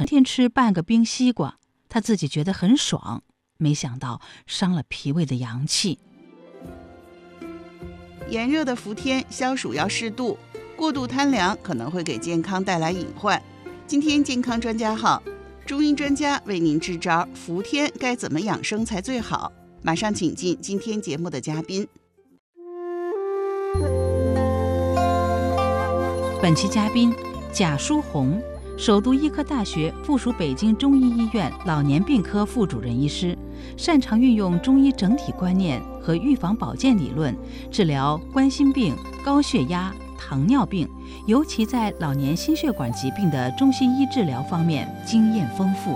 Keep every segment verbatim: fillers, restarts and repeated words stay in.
天吃半个冰西瓜，他自己觉得很爽，没想到伤了脾胃的阳气。 炎热的伏天，消暑要适度，过度贪凉可能会给健康带来隐患。今天健康专家号，中医专家为您支招，伏天该怎么养生才最好？马上请进今天节目的嘉宾。 本期嘉宾贾淑红，首都医科大学附属北京中医医院老年病科副主任医师，擅长运用中医整体观念和预防保健理论，治疗冠心病、高血压、糖尿病，尤其在老年心血管疾病的中西医治疗方面经验丰富。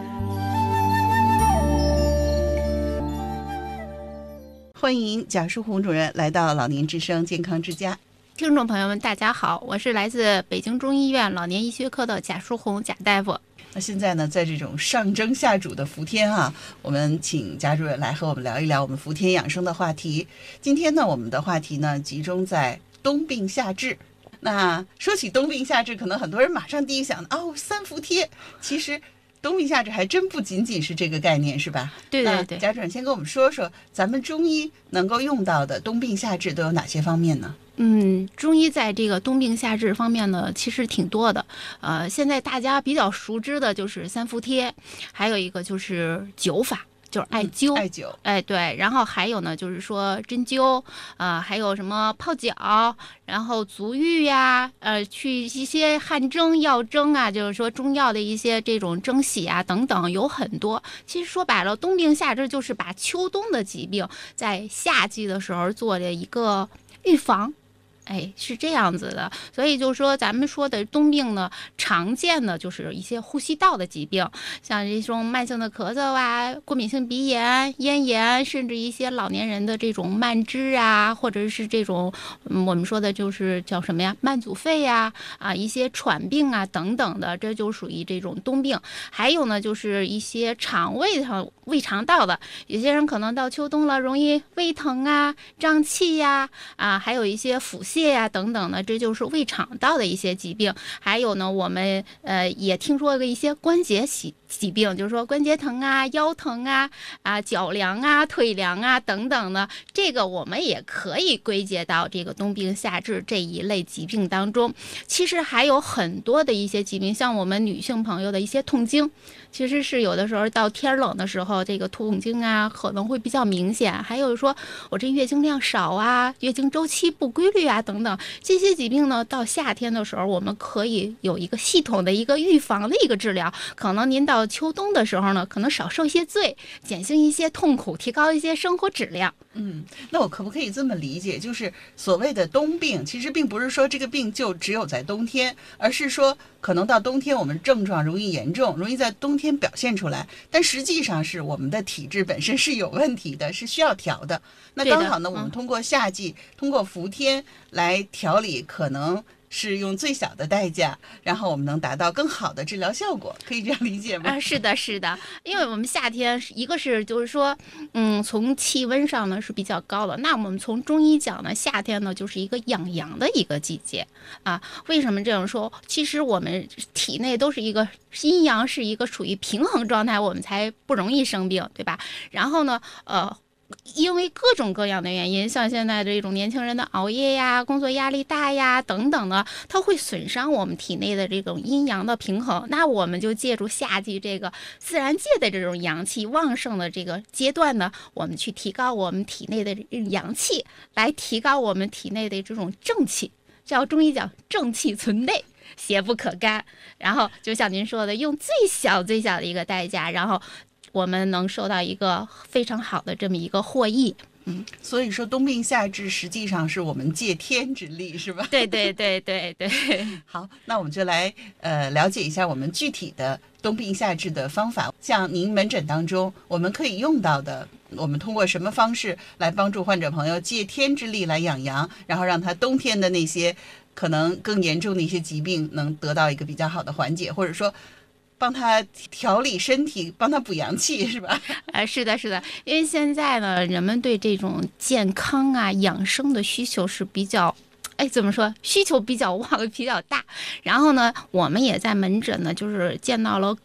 欢迎贾淑红主任来到老年之声健康之家。 听众朋友们大家好，我是来自北京中医院老年医学科的贾淑红贾大夫。 那现在呢，在这种上蒸下煮的伏天啊，我们请贾主任来和我们聊一聊我们伏天养生的话题。今天呢，我们的话题呢集中在冬病夏治。那说起冬病夏治，可能很多人马上第一想哦，三伏贴。其实冬病夏治还真不仅仅是这个概念，是吧？ 对对对。 贾主任先跟我们说说，咱们中医能够用到的冬病夏治都有哪些方面呢？ 嗯，中医在这个冬病夏治方面呢，其实挺多的。呃，现在大家比较熟知的就是三伏贴，还有一个就是灸法。就是艾灸、 嗯、艾灸， 哎对，然后还有呢，就是说针灸，啊、呃，还有什么泡脚，然后足浴呀，呃，去一些汗蒸、药蒸啊，就是说中药的一些这种蒸洗啊等等，有很多。其实说白了，冬病夏治就是把秋冬的疾病在夏季的时候做的一个预防。哎，是这样子的，所以就是说，咱们说的冬病呢，常见的就是一些呼吸道的疾病，像这种慢性的咳嗽啊、过敏性鼻炎、咽炎，甚至一些老年人的这种慢支啊，或者是这种、嗯、我们说的就是叫什么呀，慢阻肺呀，啊，一些喘病啊等等的，这就属于这种冬病。还有呢，就是一些肠胃上、胃肠道的，有些人可能到秋冬了，容易胃疼啊、胀气呀，啊，还有一些腹泻泻呀等等的，这就是胃肠道的一些疾病。还有呢，我们呃也听说过一些关节疾疾病，就是说关节疼啊、腰疼啊、啊脚凉啊、腿凉啊等等的，这个我们也可以归结到这个冬病夏治这一类疾病当中。其实还有很多的一些疾病，像我们女性朋友的一些痛经，其实是有的时候到天冷的时候，这个痛经啊可能会比较明显。还有说我这月经量少啊，月经周期不规律啊等等，这些疾病呢，到夏天的时候，我们可以有一个系统的一个预防的一个治疗。可能您到秋冬的时候呢，可能少受一些罪，减轻一些痛苦，提高一些生活质量。 嗯，那我可不可以这么理解，就是所谓的冬病，其实并不是说这个病就只有在冬天，而是说可能到冬天我们症状容易严重，容易在冬天表现出来，但实际上是我们的体质本身是有问题的，是需要调的。那刚好呢，我们通过夏季、嗯、通过伏天来调理，可能是用最小的代价，然后我们能达到更好的治疗效果，可以这样理解吗？ 啊，是的，是的，因为我们夏天一个是就是说，嗯，从气温上呢是比较高的。那我们从中医讲呢，夏天呢就是一个养阳的一个季节啊。为什么这样说？其实我们体内都是一个阴阳是一个处于平衡状态，我们才不容易生病，对吧？然后呢，呃。因为各种各样的原因，像现在的这种年轻人的熬夜呀、工作压力大呀等等的，它会损伤我们体内的这种阴阳的平衡。那我们就借助夏季这个自然界的这种阳气旺盛的这个阶段呢，我们去提高我们体内的阳气，来提高我们体内的这种正气。叫中医讲正气存内，邪不可干。然后就像您说的，用最小最小的一个代价，然后我们能收到一个非常好的这么一个获益。嗯， 所以说冬病夏治实际上是我们借天之力，是吧？ 对对对对对。 好，那我们就来呃了解一下我们具体的冬病夏治的方法。像您门诊当中我们可以用到的，我们通过什么方式来帮助患者朋友借天之力来养阳，然后让他冬天的那些可能更严重的一些疾病能得到一个比较好的缓解，或者说帮他调理身体，帮他补阳气，是吧？ 呃，是的，是的，因为现在呢，人们对这种健康啊、养生的需求是比较，哎，怎么说？需求比较旺，比较大。然后呢，我们也在门诊呢，就是见到了